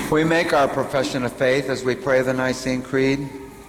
We make our profession of faith as we pray the Nicene Creed.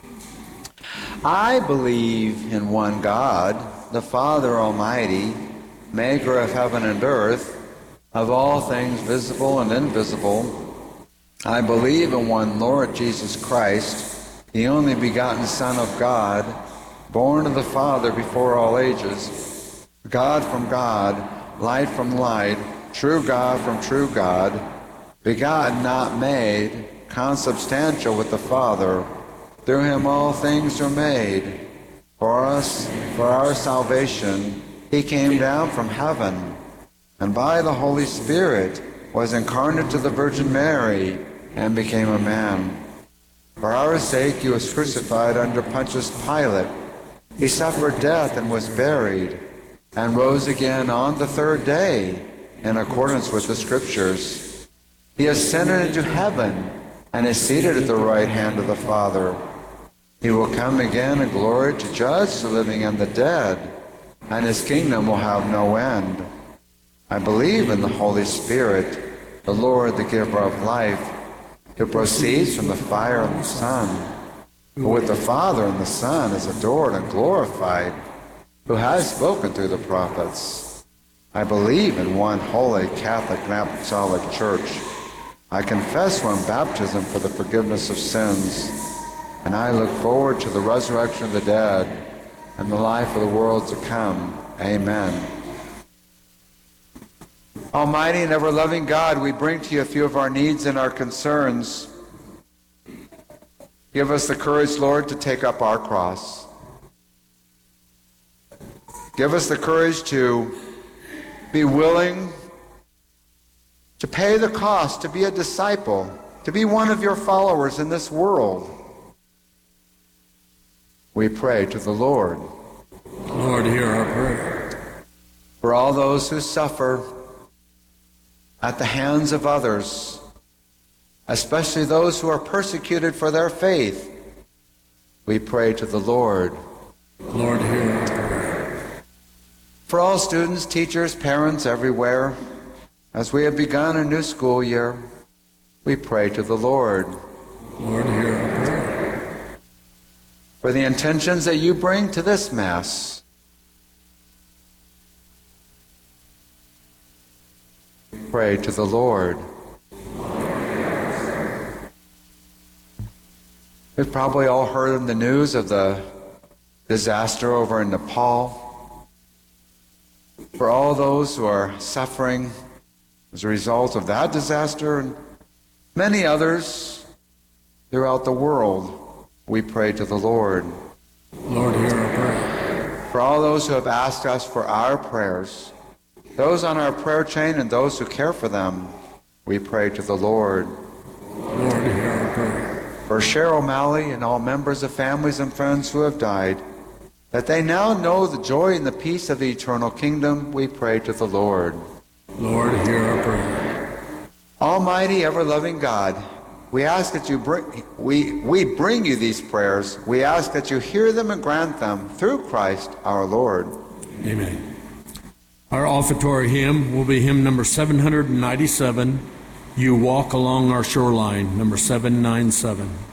I believe in one God, the Father Almighty, maker of heaven and earth, of all things visible and invisible. I believe in one Lord Jesus Christ, the only begotten Son of God, born of the Father before all ages, God from God, light from light, true God from true God, begotten, not made, consubstantial with the Father. Through him all things are made. For us, for our salvation, he came down from heaven, and by the Holy Spirit was incarnate to the Virgin Mary, and became a man. For our sake he was crucified under Pontius Pilate. He suffered death and was buried, and rose again on the third day, in accordance with the Scriptures. He ascended into heaven, and is seated at the right hand of the Father. He will come again in glory to judge the living and the dead, and his kingdom will have no end. I believe in the Holy Spirit, the Lord, the giver of life, who proceeds from the fire and the Son, who with the Father and the Son is adored and glorified, who has spoken through the prophets. I believe in one holy Catholic and Apostolic Church. I confess one baptism for the forgiveness of sins, and I look forward to the resurrection of the dead and the life of the world to come. Amen. Almighty and ever-loving God, we bring to you a few of our needs and our concerns. Give us the courage, Lord, to take up our cross. Give us the courage to be willing to pay the cost, to be a disciple, to be one of your followers in this world. We pray to the Lord. Lord, hear our prayer. For all those who suffer at the hands of others, especially those who are persecuted for their faith, we pray to the Lord. Lord, hear our prayer. For all students, teachers, parents everywhere, as we have begun a new school year, we pray to the Lord. Lord, hear our prayer. For the intentions that you bring to this Mass, pray to the Lord. We've probably all heard in the news of the disaster over in Nepal. For all those who are suffering as a result of that disaster and many others throughout the world, we pray to the Lord. Lord, hear our prayer. For all those who have asked us for our prayers, those on our prayer chain and those who care for them, we pray to the Lord. Lord, hear our prayer. For Cheryl O'Malley and all members of families and friends who have died, that they now know the joy and the peace of the eternal kingdom, we pray to the Lord. Lord, hear our prayer. Almighty, ever-loving God, we ask that we bring you these prayers. We ask that you hear them and grant them through Christ our Lord. Amen. Our offertory hymn will be hymn number 797, You Walk Along Our Shoreline, number 797.